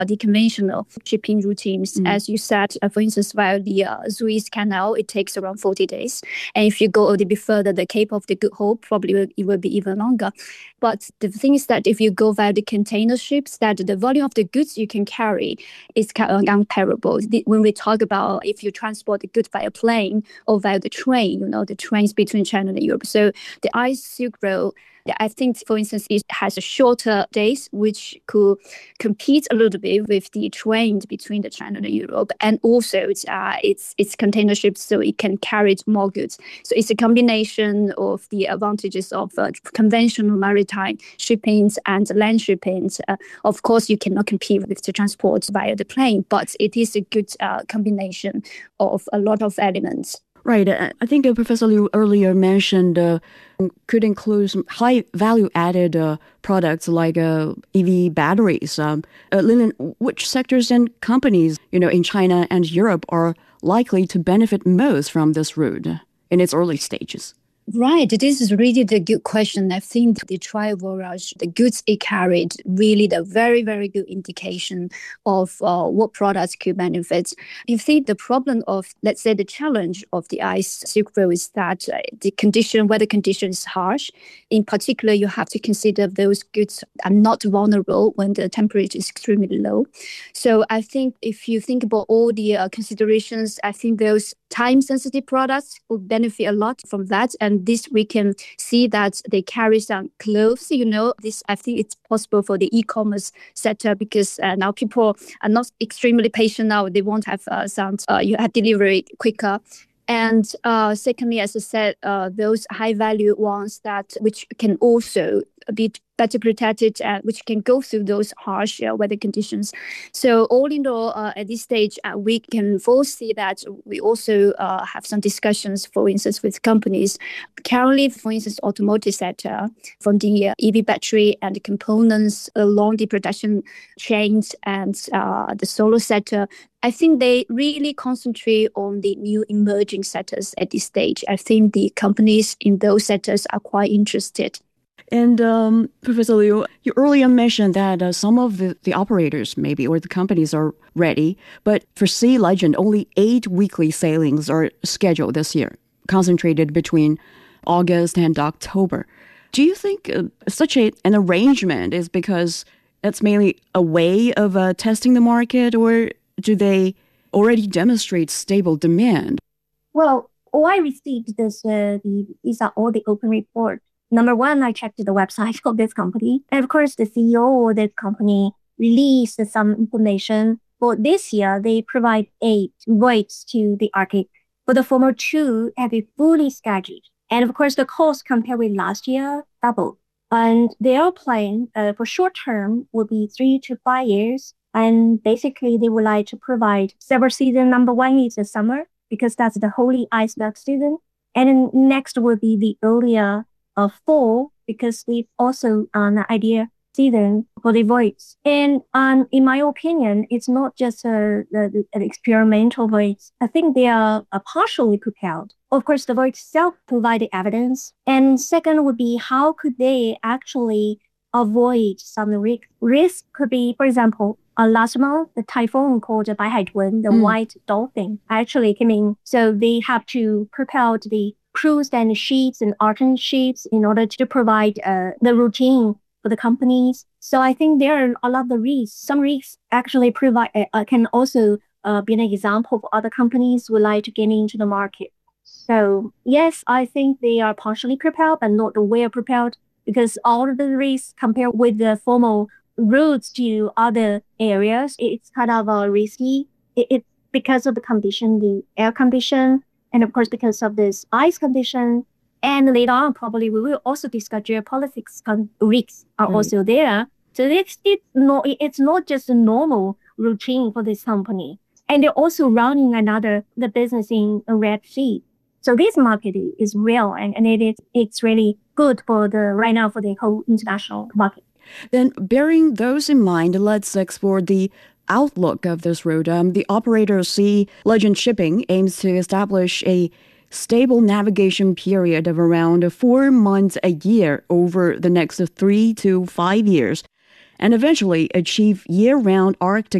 the conventional shipping routines. As you said, for instance, via the Suez Canal, it takes around 40 days. And if you go a little bit further, the Cape of the Good Hope, it will be even longer. But the thing is that if you go via the container ships, that the volume of the goods you can carry is comparable. When we talk about if you transport the goods via plane or via the train, the trains between China and Europe. So the Ice Silk Road, I think, for instance, it has a shorter days, which could compete a little bit with the train between the China and Europe, and also it's container ships, so it can carry more goods. So it's a combination of the advantages of conventional maritime shippings and land shippings. Of course, you cannot compete with the transport via the plane, but it is a good combination of a lot of elements. Right. I think Professor Liu earlier mentioned could include some high value-added products like EV batteries. Lilian, which sectors and companies, in China and Europe are likely to benefit most from this route in its early stages? Right. This is really the good question. I think the Tri Voyage, the goods it carried, really the very, very good indication of what products could benefit. You see, the problem of, let's say, the challenge of the Ice Silk Road is that the weather condition is harsh. In particular, you have to consider those goods are not vulnerable when the temperature is extremely low. So I think if you think about all the considerations, I think those time-sensitive products will benefit a lot from that. And this we can see that they carry some clothes. This I think it's possible for the e-commerce sector because now people are not extremely patient now. They want to have you have delivery quicker. And secondly, as I said, those high-value ones which can also be better protected and which can go through those harsh weather conditions. So all in all, at this stage, we can foresee that we also have some discussions, for instance, with companies. Currently, for instance, automotive sector, from the EV battery and the components along the production chains and the solar sector, I think they really concentrate on the new emerging sectors at this stage. I think the companies in those sectors are quite interested. And Professor Liu, you earlier mentioned that some of the operators maybe or the companies are ready, but for Sea Legend, only 8 weekly sailings are scheduled this year, concentrated between August and October. Do you think such an arrangement is because it's mainly a way of testing the market, or do they already demonstrate stable demand? Well, all I received these are all the open reports. Number one, I checked the website of this company. And of course, the CEO of this company released some information. For this year, they provide 8 voyages to the Arctic. For the former 2, have been fully scheduled. And of course, the cost compared with last year, doubled. And their plan for short term will be 3 to 5 years. And basically, they would like to provide several seasons. Number one is the summer, because that's the holy iceberg season. And then next will be the earlier fall, because we also an idea season for the voyage. And in my opinion, it's not just an experimental voyage. I think they are partially prepared. Of course, the voyage itself provided evidence. And second would be, how could they actually avoid some risk? Risk could be, for example, last month, the typhoon called the Baihaituan, the white dolphin, actually came in. So they have to prepare the cruise and ships and alternate ships in order to provide the routine for the companies. So I think there are a lot of the risks. Some risks actually can also be an example for other companies who would like to get into the market. So yes, I think they are partially prepared, but not well prepared, because all of the risks compared with the formal routes to other areas, it's kind of risky. It's because of the condition, the air condition, and of course, because of this ice condition. And later on, probably we will also discuss geopolitics risks are also there. So it's not just a normal routine for this company. And they're also running the business in a Red Sea. So this market is real, and it's really good right now for the whole international market. Then bearing those in mind, let's explore the outlook of this route. The operator Sea Legend Shipping aims to establish a stable navigation period of around 4 months a year over the next 3 to 5 years. and eventually achieve year-round Arctic